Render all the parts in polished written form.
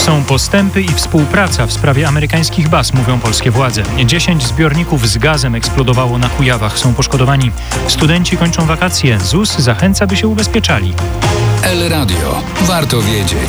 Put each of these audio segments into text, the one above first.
Są postępy i współpraca w sprawie amerykańskich baz, mówią polskie władze. 10 zbiorników z gazem eksplodowało na Kujawach. Są poszkodowani. Studenci kończą wakacje. ZUS zachęca, by się ubezpieczali. El Radio. Warto wiedzieć.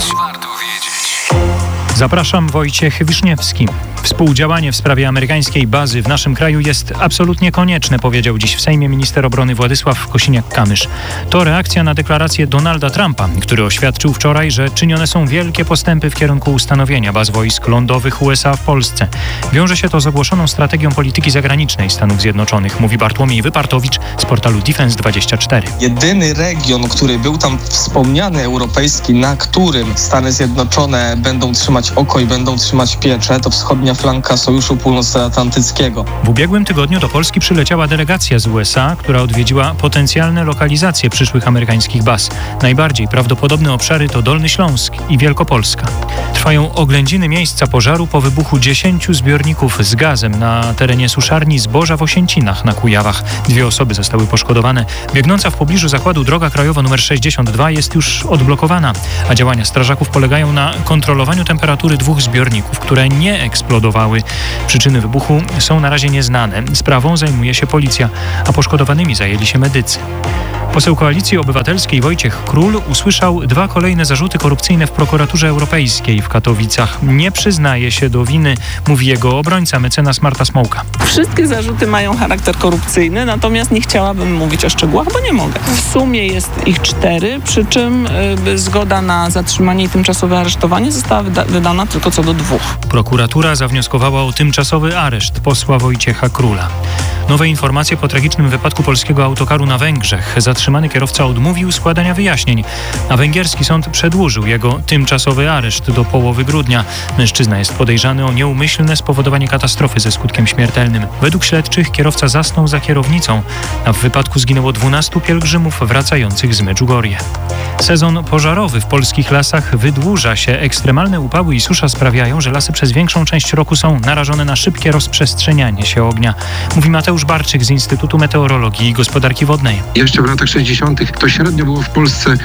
Zapraszam, Wojciech Wiszniewski. Współdziałanie w sprawie amerykańskiej bazy w naszym kraju jest absolutnie konieczne, powiedział dziś w Sejmie minister obrony Władysław Kosiniak-Kamysz. To reakcja na deklarację Donalda Trumpa, który oświadczył wczoraj, że czynione są wielkie postępy w kierunku ustanowienia baz wojsk lądowych USA w Polsce. Wiąże się to z ogłoszoną strategią polityki zagranicznej Stanów Zjednoczonych, mówi Bartłomiej Wypartowicz z portalu Defense24. Jedyny region, który był tam wspomniany europejski, na którym Stany Zjednoczone będą trzymać oko i będą trzymać pieczę, to wschodnia flanka Sojuszu Północnoatlantyckiego. W ubiegłym tygodniu do Polski przyleciała delegacja z USA, która odwiedziła potencjalne lokalizacje przyszłych amerykańskich baz. Najbardziej prawdopodobne obszary to Dolny Śląsk i Wielkopolska. Trwają oględziny miejsca pożaru po wybuchu 10 zbiorników z gazem na terenie suszarni zboża w Osięcinach na Kujawach. 2 osoby zostały poszkodowane. Biegnąca w pobliżu zakładu droga krajowa nr 62 jest już odblokowana, a działania strażaków polegają na kontrolowaniu temperatury 2 zbiorników, które nie eksplodowały. Przyczyny wybuchu są na razie nieznane. Sprawą zajmuje się policja, a poszkodowanymi zajęli się medycy. Poseł Koalicji Obywatelskiej Wojciech Król usłyszał 2 kolejne zarzuty korupcyjne w prokuraturze europejskiej w Katowicach. Nie przyznaje się do winy, mówi jego obrońca, mecenas Marta Smołka. Wszystkie zarzuty mają charakter korupcyjny, natomiast nie chciałabym mówić o szczegółach, bo nie mogę. W sumie jest ich 4, przy czym zgoda na zatrzymanie i tymczasowe aresztowanie została wydana tylko co do 2. Prokuratura zawnioskowała o tymczasowy areszt posła Wojciecha Króla. Nowe informacje po tragicznym wypadku polskiego autokaru na Węgrzech. Zatrzymany kierowca odmówił składania wyjaśnień, a węgierski sąd przedłużył jego tymczasowy areszt do połowy grudnia. Mężczyzna jest podejrzany o nieumyślne spowodowanie katastrofy ze skutkiem śmiertelnym. Według śledczych kierowca zasnął za kierownicą, a w wypadku zginęło 12 pielgrzymów wracających z Medjugorje. Sezon pożarowy w polskich lasach wydłuża się. Ekstremalne upały i susza sprawiają, że lasy przez większą część roku są narażone na szybkie rozprzestrzenianie się ognia, mówi Mateusz Barczyk z Instytutu Meteorologii i Gospodarki Wodnej. Jeszcze w latach 60. to średnio było w Polsce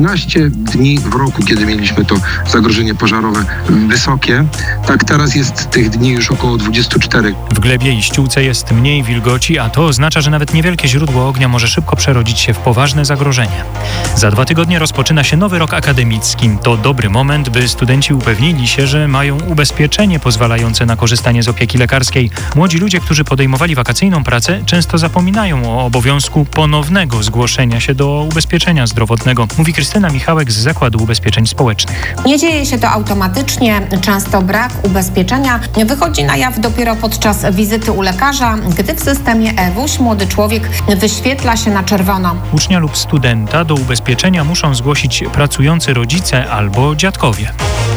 13 dni w roku, kiedy mieliśmy to zagrożenie pożarowe wysokie. Tak teraz jest tych dni już około 24. W glebie i ściółce jest mniej wilgoci, a to oznacza, że nawet niewielkie źródło ognia może szybko przerodzić się w poważne zagrożenie. Za 2 tygodnie rozpoczyna się nowy rok akademicki. To dobry moment, by studenci upewnili się, że mają ubezpieczenie pozwalające na korzystanie z opieki lekarskiej. Młodzi ludzie, którzy podejmowali wakacyjną pracę, często zapominają o obowiązku ponownego zgłoszenia się do ubezpieczenia zdrowotnego, mówi Krystyna Michałek z Zakładu Ubezpieczeń Społecznych. Nie dzieje się to automatycznie. Często brak ubezpieczenia wychodzi na jaw dopiero podczas wizyty u lekarza, gdy w systemie EWUŚ młody człowiek wyświetla się na czerwono. Ucznia lub studenta do ubezpieczenia muszą zgłosić pracujący rodzice albo dziadkowie.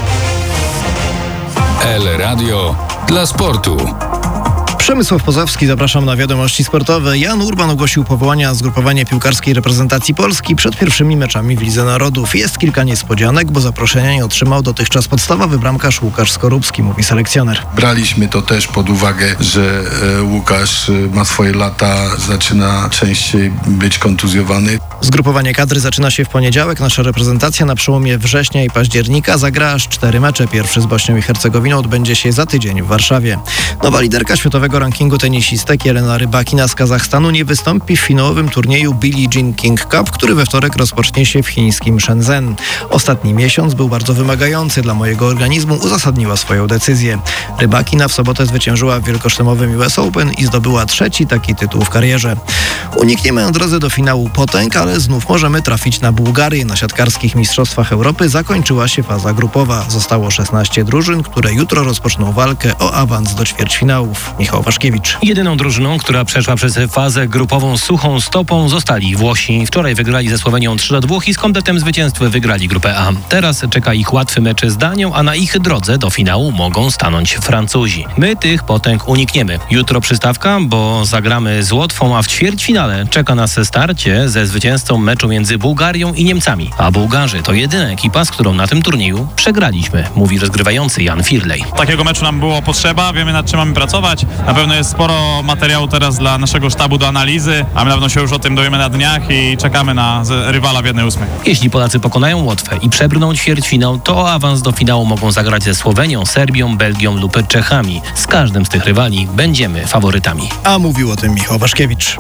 El Radio dla sportu. Przemysław Pozowski, zapraszam na wiadomości sportowe. Jan Urban ogłosił powołanie na zgrupowanie piłkarskiej reprezentacji Polski przed pierwszymi meczami w Lidze Narodów. Jest kilka niespodzianek, bo zaproszenia nie otrzymał dotychczas podstawowy bramkarz Łukasz Skorupski, mówi selekcjoner. Braliśmy to też pod uwagę, że Łukasz ma swoje lata, zaczyna częściej być kontuzjowany. Zgrupowanie kadry zaczyna się w poniedziałek. Nasza reprezentacja na przełomie września i października zagra aż 4 mecze. Pierwszy z Bośnią i Hercegowiną odbędzie się za tydzień w Warszawie. Nowa liderka światowego rankingu tenisistek Jelena Rybakina z Kazachstanu nie wystąpi w finałowym turnieju Billie Jean King Cup, który we wtorek rozpocznie się w chińskim Shenzhen. Ostatni miesiąc był bardzo wymagający dla mojego organizmu, uzasadniła swoją decyzję. Rybakina w sobotę zwyciężyła w wielkoszlemowym US Open i zdobyła 3. taki tytuł w karierze. Unikniemy na drodze do finału potęg, ale znów możemy trafić na Bułgarię. Na siatkarskich mistrzostwach Europy zakończyła się faza grupowa. Zostało 16 drużyn, które jutro rozpoczną walkę o awans do ćwierćfinałów. Michał Waszkiewicz. Jedyną drużyną, która przeszła przez fazę grupową suchą stopą, zostali Włosi. Wczoraj wygrali ze Słowenią 3-2 i z kompletem zwycięstw wygrali grupę A. Teraz czeka ich łatwy mecz z Danią, a na ich drodze do finału mogą stanąć Francuzi. My tych potęg unikniemy. Jutro przystawka, bo zagramy z Łotwą, a w ćwierćfinale czeka nas starcie ze zwycięzcą meczu między Bułgarią i Niemcami. A Bułgarzy to jedyna ekipa, z którą na tym turnieju przegraliśmy, mówi rozgrywający Jan Firlej. Takiego meczu nam było potrzeba, wiemy nad czym mamy pracować. Na pewno jest sporo materiału teraz dla naszego sztabu do analizy, a my na pewno się już o tym dowiemy na dniach i czekamy na rywala w 1/8. Jeśli Polacy pokonają Łotwę i przebrną ćwierćfinał, to o awans do finału mogą zagrać ze Słowenią, Serbią, Belgią lub Czechami. Z każdym z tych rywali będziemy faworytami. A mówił o tym Michał Waszkiewicz.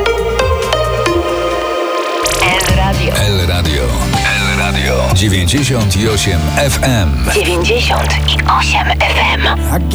El Radio 98 FM. 98 FM.